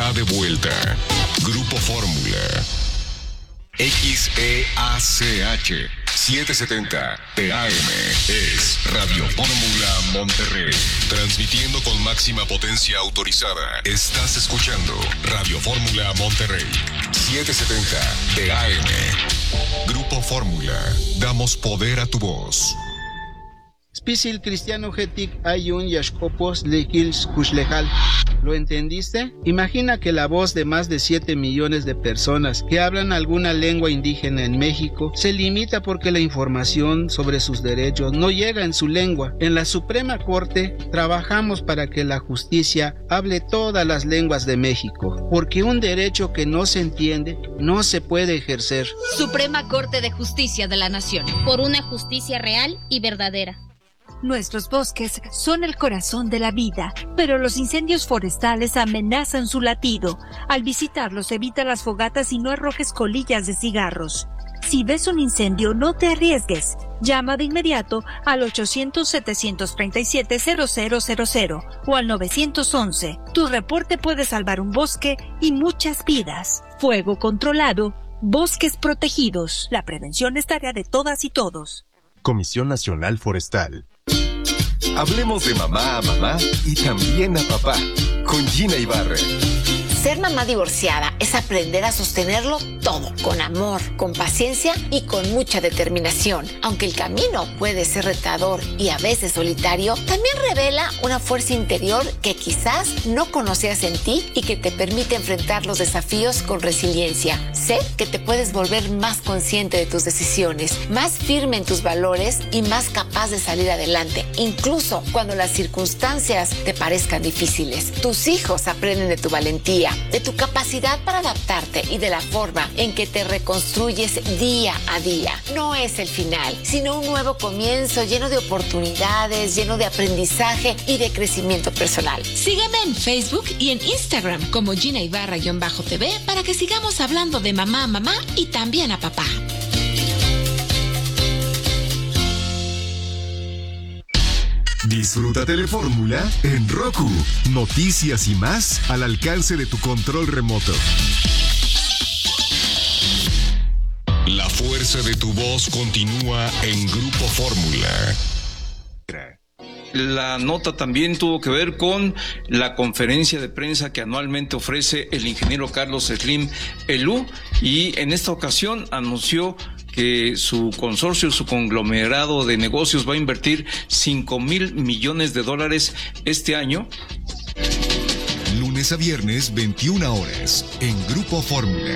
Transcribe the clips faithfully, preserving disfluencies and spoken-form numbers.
está de vuelta. Grupo Fórmula. X E A C H setecientos setenta T A M es Radio Fórmula Monterrey. Transmitiendo con máxima potencia autorizada. Estás escuchando Radio Fórmula Monterrey. setecientos setenta T A M. Grupo Fórmula. Damos poder a tu voz. Spisil cristiano getik ayun yashkopos lekils kushlejal. ¿Lo entendiste? Imagina que la voz de más de siete millones de personas que hablan alguna lengua indígena en México se limita porque la información sobre sus derechos no llega en su lengua. En la Suprema Corte trabajamos para que la justicia hable todas las lenguas de México, porque un derecho que no se entiende no se puede ejercer. Suprema Corte de Justicia de la Nación. Por una justicia real y verdadera. Nuestros bosques son el corazón de la vida, pero los incendios forestales amenazan su latido. Al visitarlos, evita las fogatas y no arrojes colillas de cigarros. Si ves un incendio, no te arriesgues. Llama de inmediato al ochocientos, setecientos treinta y siete, cero cero cero cero o al nueve once. Tu reporte puede salvar un bosque y muchas vidas. Fuego controlado, bosques protegidos. La prevención es tarea de todas y todos. Comisión Nacional Forestal. Hablemos de mamá a mamá y también a papá, con Gina Ibarra. Ser mamá divorciada es aprender a sostenerlo todo, con amor, con paciencia y con mucha determinación. Aunque el camino puede ser retador y a veces solitario, también revela una fuerza interior que quizás no conocías en ti y que te permite enfrentar los desafíos con resiliencia. Sé que te puedes volver más consciente de tus decisiones, más firme en tus valores y más capaz de salir adelante, incluso cuando las circunstancias te parezcan difíciles. Tus hijos aprenden de tu valentía, de tu capacidad para adaptarte y de la forma en que te reconstruyes día a día. No es el final, sino un nuevo comienzo lleno de oportunidades, lleno de aprendizaje y de crecimiento personal. Sígueme en Facebook y en Instagram como Gina Ibarra-T V para que sigamos hablando de mamá a mamá y también a papá. Disfruta Telefórmula en Roku. Noticias y más al alcance de tu control remoto. La fuerza de tu voz continúa en Grupo Fórmula. La nota también tuvo que ver con la conferencia de prensa que anualmente ofrece el ingeniero Carlos Slim Elú, y en esta ocasión anunció que su consorcio, su conglomerado de negocios va a invertir cinco mil millones de dólares este año. Lunes a viernes, veintiuna horas, en Grupo Fórmula.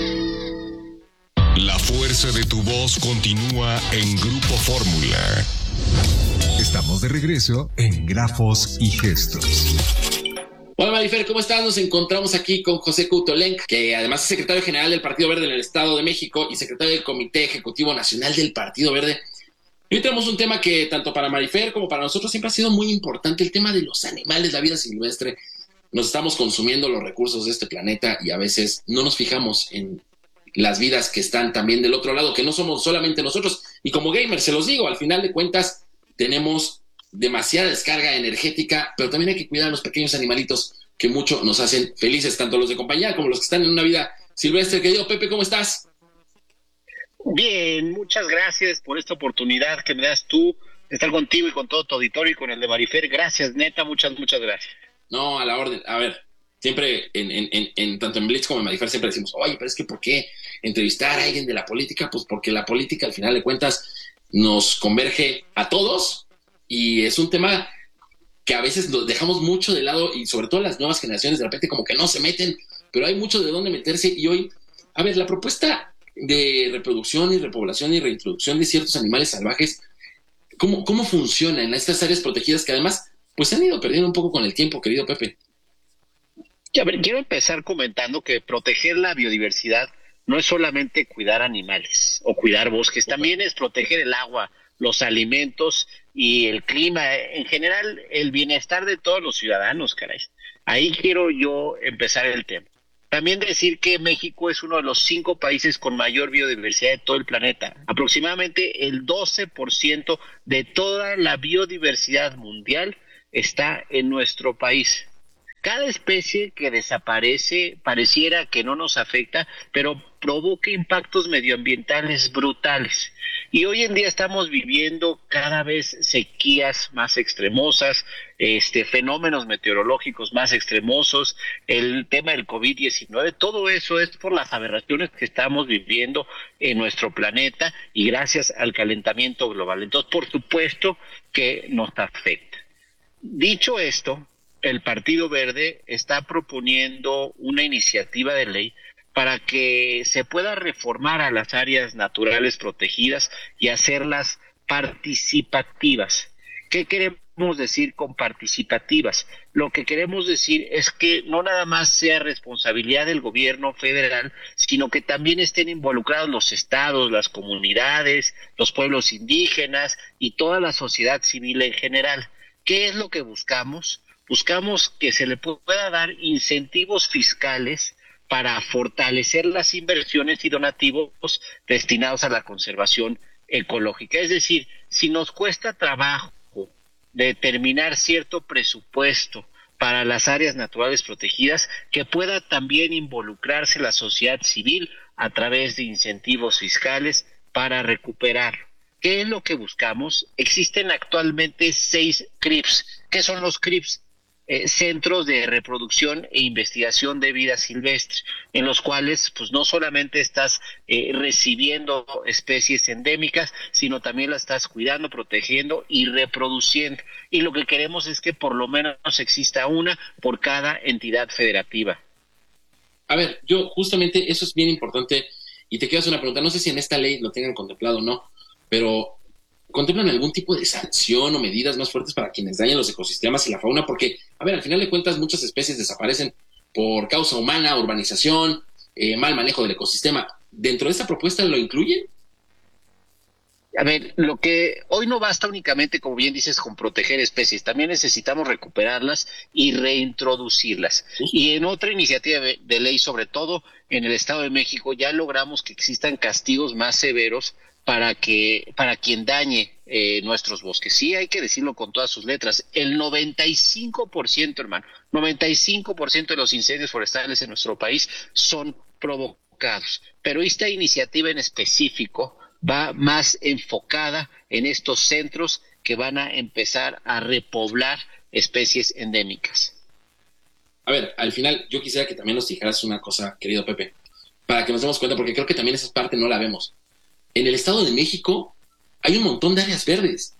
La fuerza de tu voz continúa en Grupo Fórmula. Estamos de regreso en Grafos y Gestos. Hola Marifer, ¿cómo estás? Nos encontramos aquí con José Couto-Lenc, que además es secretario general del Partido Verde en el Estado de México y secretario del Comité Ejecutivo Nacional del Partido Verde. Hoy tenemos un tema que tanto para Marifer como para nosotros siempre ha sido muy importante, el tema de los animales, la vida silvestre. Nos estamos consumiendo los recursos de este planeta y a veces no nos fijamos en las vidas que están también del otro lado, que no somos solamente nosotros. Y como gamers, se los digo, al final de cuentas tenemos demasiada descarga energética, pero también hay que cuidar a los pequeños animalitos que mucho nos hacen felices, tanto los de compañía como los que están en una vida silvestre. Querido Pepe, ¿cómo estás? Bien, muchas gracias por esta oportunidad que me das tú de estar contigo y con todo tu auditorio y con el de Marifer. Gracias, neta, muchas, muchas gracias. No, a la orden. A ver, siempre, en, en, en, en tanto en Blitz como en Marifer, siempre decimos, oye, pero es que ¿por qué entrevistar a alguien de la política? Pues porque la política, al final de cuentas, nos converge a todos y es un tema que a veces lo dejamos mucho de lado y sobre todo las nuevas generaciones de repente como que no se meten, pero hay mucho de dónde meterse. Y hoy, a ver, la propuesta de reproducción y repoblación y reintroducción de ciertos animales salvajes, ¿cómo, cómo funciona en estas áreas protegidas que además pues se han ido perdiendo un poco con el tiempo, querido Pepe? A ver, quiero empezar comentando que proteger la biodiversidad no es solamente cuidar animales o cuidar bosques, también es proteger el agua, los alimentos y el clima, en general el bienestar de todos los ciudadanos, caray. Ahí quiero yo empezar el tema. También decir que México es uno de los cinco países con mayor biodiversidad de todo el planeta. Aproximadamente el doce por ciento de toda la biodiversidad mundial está en nuestro país. Cada especie que desaparece pareciera que no nos afecta, pero provoca impactos medioambientales brutales. Y hoy en día estamos viviendo cada vez sequías más extremosas, este, fenómenos meteorológicos más extremosos, el tema del COVID diecinueve, todo eso es por las aberraciones que estamos viviendo en nuestro planeta y gracias al calentamiento global. Entonces, por supuesto que nos afecta. Dicho esto, el Partido Verde está proponiendo una iniciativa de ley para que se pueda reformar a las áreas naturales protegidas y hacerlas participativas. ¿Qué queremos decir con participativas? Lo que queremos decir es que no nada más sea responsabilidad del gobierno federal, sino que también estén involucrados los estados, las comunidades, los pueblos indígenas y toda la sociedad civil en general. ¿Qué es lo que buscamos? Buscamos que se le pueda dar incentivos fiscales para fortalecer las inversiones y donativos destinados a la conservación ecológica. Es decir, si nos cuesta trabajo determinar cierto presupuesto para las áreas naturales protegidas, que pueda también involucrarse la sociedad civil a través de incentivos fiscales para recuperarlo. ¿Qué es lo que buscamos? Existen actualmente seis C R I Ps. ¿Qué son los C R I Ps? Eh, centros de reproducción e investigación de vida silvestre, en los cuales pues no solamente estás eh, recibiendo especies endémicas, sino también las estás cuidando, protegiendo y reproduciendo. Y lo que queremos es que por lo menos exista una por cada entidad federativa. A ver, yo justamente eso es bien importante y te quiero hacer una pregunta, no sé si en esta ley lo tengan contemplado o no, pero ¿contemplan algún tipo de sanción o medidas más fuertes para quienes dañan los ecosistemas y la fauna? Porque, a ver, al final de cuentas muchas especies desaparecen por causa humana, urbanización, eh, mal manejo del ecosistema. ¿Dentro de esta propuesta lo incluyen? A ver, lo que hoy no basta únicamente, como bien dices, con proteger especies, también necesitamos recuperarlas y reintroducirlas. ¿Sí? Y en otra iniciativa de, de ley, sobre todo en el Estado de México, ya logramos que existan castigos más severos para que para quien dañe eh, nuestros bosques. Sí, hay que decirlo con todas sus letras. El noventa y cinco por ciento, hermano, noventa y cinco por ciento de los incendios forestales en nuestro país son provocados. Pero esta iniciativa en específico va más enfocada en estos centros que van a empezar a repoblar especies endémicas. A ver, al final yo quisiera que también nos dijeras una cosa, querido Pepe, para que nos demos cuenta, porque creo que también esa parte no la vemos. En el Estado de México hay un montón de áreas verdes.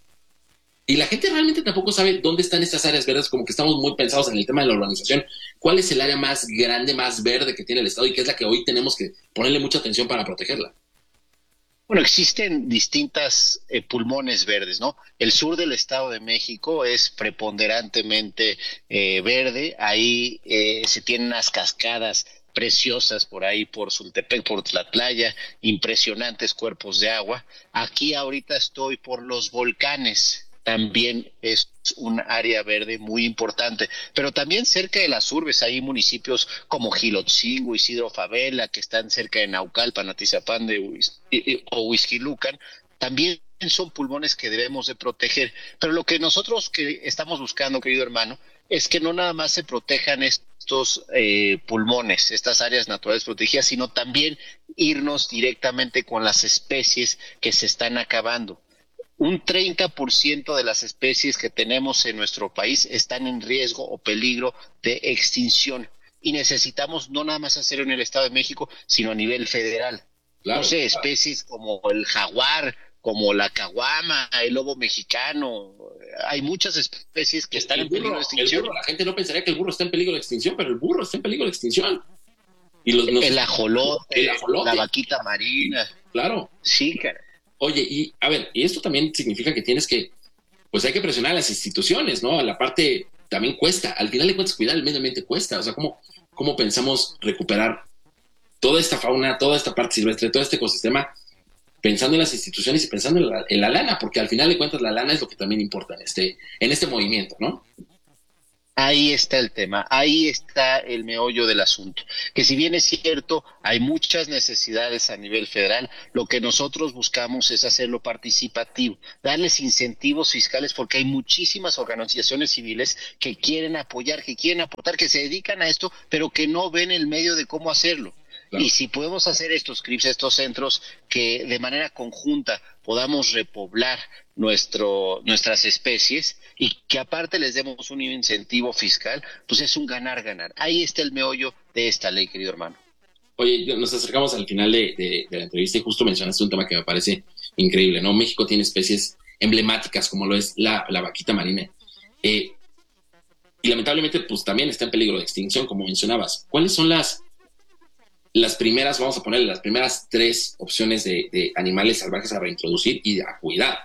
Y la gente realmente tampoco sabe dónde están estas áreas verdes, como que estamos muy pensados en el tema de la urbanización. ¿Cuál es el área más grande, más verde que tiene el Estado y qué es la que hoy tenemos que ponerle mucha atención para protegerla? Bueno, existen distintas eh, pulmones verdes, ¿no? El sur del Estado de México es preponderantemente eh, verde. Ahí eh, se tienen unas cascadas preciosas por ahí, por Sultepec, por Tlatlaya, impresionantes cuerpos de agua. Aquí ahorita estoy por los volcanes, también es un área verde muy importante, pero también cerca de las urbes hay municipios como Gilotzingo, Isidro Favela, que están cerca de Naucalpan, Atizapán de Huiz, o Huixquilucan, también son pulmones que debemos de proteger. Pero lo que nosotros que estamos buscando, querido hermano, es que no nada más se protejan estos eh, pulmones, estas áreas naturales protegidas, sino también irnos directamente con las especies que se están acabando. Un treinta por ciento de las especies que tenemos en nuestro país están en riesgo o peligro de extinción. Y necesitamos no nada más hacerlo en el Estado de México, sino a nivel federal. Claro, no sé, claro. Especies como el jaguar, como la caguama, el lobo mexicano. Hay muchas especies que están el en peligro burro, de extinción. El burro, la gente no pensaría que el burro está en peligro de extinción, pero el burro está en peligro de extinción. Y los, los, el, ajolote, el ajolote, la vaquita marina. Claro. Sí, cara. Oye, y a ver, y esto también significa que tienes que, pues hay que presionar a las instituciones, ¿no? La parte también cuesta. Al final de cuentas, cuidar el medio ambiente cuesta. O sea, ¿cómo, cómo pensamos recuperar toda esta fauna, toda esta parte silvestre, todo este ecosistema, pensando en las instituciones y pensando en la, en la lana? Porque al final de cuentas la lana es lo que también importa en este, en este movimiento, ¿no? Ahí está el tema, ahí está el meollo del asunto, que si bien es cierto, hay muchas necesidades a nivel federal, lo que nosotros buscamos es hacerlo participativo, darles incentivos fiscales, porque hay muchísimas organizaciones civiles que quieren apoyar, que quieren aportar, que se dedican a esto, pero que no ven el medio de cómo hacerlo. Claro. Y si podemos hacer estos C R I Ps, estos centros, que de manera conjunta podamos repoblar nuestro, nuestras especies y que aparte les demos un incentivo fiscal, pues es un ganar-ganar. Ahí está el meollo de esta ley, querido hermano. Oye, nos acercamos al final de, de, de la entrevista y justo mencionaste un tema que me parece increíble, ¿no? México tiene especies emblemáticas como lo es la, la vaquita marina. Eh, y lamentablemente, pues también está en peligro de extinción, como mencionabas. ¿Cuáles son las las primeras, vamos a ponerle, las primeras tres opciones de, de animales salvajes a reintroducir y a cuidar?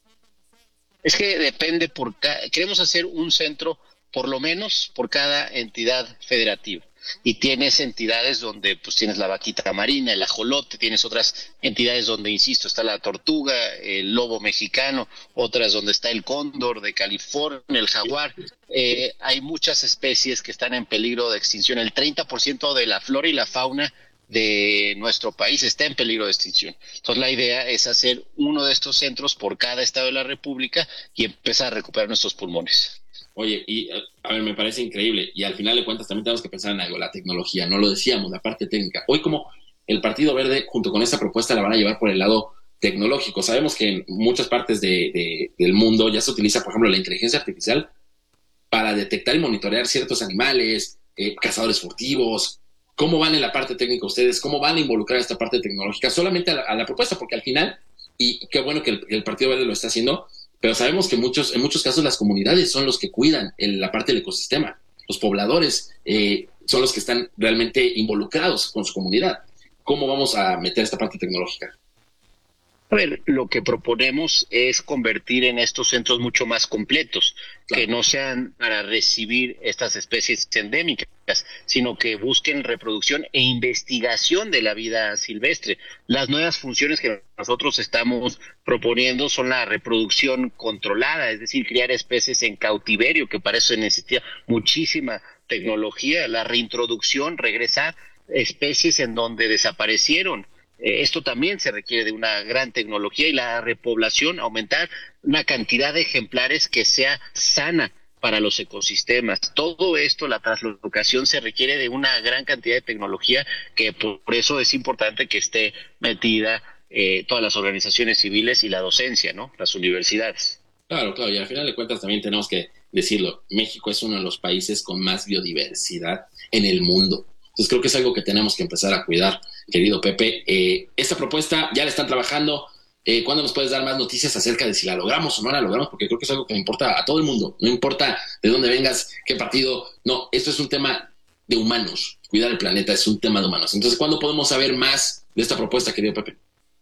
Es que depende, por ca- queremos hacer un centro por lo menos por cada entidad federativa. Y tienes entidades donde pues tienes la vaquita marina, el ajolote, tienes otras entidades donde, insisto, está la tortuga, el lobo mexicano, otras donde está el cóndor de California, el jaguar. Eh, hay muchas especies que están en peligro de extinción. El treinta por ciento de la flora y la fauna de nuestro país está en peligro de extinción. Entonces la idea es hacer uno de estos centros por cada estado de la República y empezar a recuperar nuestros pulmones. Oye, y a ver, me parece increíble, y al final de cuentas también tenemos que pensar en algo, la tecnología, no lo decíamos, la parte técnica. Hoy como el Partido Verde, junto con esta propuesta, la van a llevar por el lado tecnológico. Sabemos que en muchas partes de, de, del mundo ya se utiliza, por ejemplo, la inteligencia artificial para detectar y monitorear ciertos animales, eh, cazadores furtivos. ¿Cómo van en la parte técnica ustedes? ¿Cómo van a involucrar esta parte tecnológica solamente a la, a la propuesta? Porque al final, y qué bueno que el, el Partido Verde lo está haciendo, pero sabemos que muchos, en muchos casos las comunidades son los que cuidan en la parte del ecosistema. Los pobladores eh, son los que están realmente involucrados con su comunidad. ¿Cómo vamos a meter esta parte tecnológica? A ver, lo que proponemos es convertir en estos centros mucho más completos, claro, que no sean para recibir estas especies endémicas, sino que busquen reproducción e investigación de la vida silvestre. Las nuevas funciones que nosotros estamos proponiendo son la reproducción controlada, es decir, criar especies en cautiverio, que para eso se necesita muchísima tecnología, la reintroducción, regresar especies en donde desaparecieron. Esto también se requiere de una gran tecnología, y la repoblación, aumentar una cantidad de ejemplares que sea sana para los ecosistemas. Todo esto, la translocación, se requiere de una gran cantidad de tecnología, que por eso es importante que esté metida eh, todas las organizaciones civiles y la docencia, ¿no? Las universidades. Claro, claro, y al final de cuentas también tenemos que decirlo, México es uno de los países con más biodiversidad en el mundo. Entonces creo que es algo que tenemos que empezar a cuidar, querido Pepe. Eh, esta propuesta ya la están trabajando. Eh, ¿Cuándo nos puedes dar más noticias acerca de si la logramos o no la logramos? Porque creo que es algo que le importa a todo el mundo. No importa de dónde vengas, qué partido. No, esto es un tema de humanos. Cuidar el planeta es un tema de humanos. Entonces, ¿cuándo podemos saber más de esta propuesta, querido Pepe?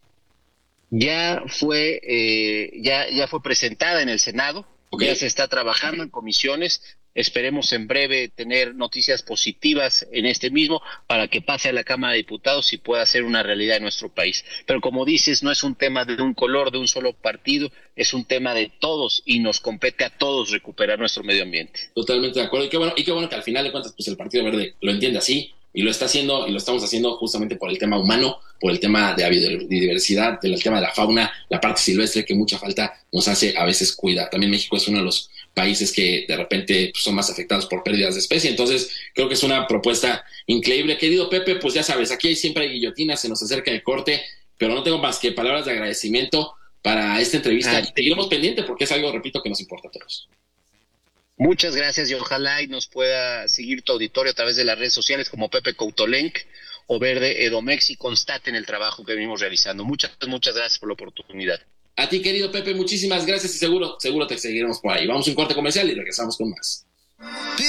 Ya fue, eh, ya, ya fue presentada en el Senado. Okay. Ya se está trabajando en comisiones. Esperemos en breve tener noticias positivas en este mismo para que pase a la Cámara de Diputados y pueda ser una realidad en nuestro país. Pero como dices, no es un tema de un color, de un solo partido, es un tema de todos y nos compete a todos recuperar nuestro medio ambiente. Totalmente de acuerdo. Y qué bueno, y qué bueno que al final de cuentas pues el Partido Verde lo entiende así y lo está haciendo, y lo estamos haciendo justamente por el tema humano, por el tema de la biodiversidad, del tema de la fauna, la parte silvestre que mucha falta nos hace a veces cuidar. También México es uno de los países que de repente pues, son más afectados por pérdidas de especie. Entonces creo que es una propuesta increíble. Querido Pepe, pues ya sabes, aquí siempre hay guillotina, se nos acerca el corte, pero no tengo más que palabras de agradecimiento para esta entrevista. Ah, seguiremos pendiente porque es algo, repito, que nos importa a todos. Muchas gracias y ojalá y nos pueda seguir tu auditorio a través de las redes sociales como Pepe Coutolenc o Verde Edomex y constaten el trabajo que venimos realizando. Muchas, muchas gracias por la oportunidad. A ti, querido Pepe, muchísimas gracias y seguro, seguro te seguiremos por ahí. Vamos a un corte comercial y regresamos con más.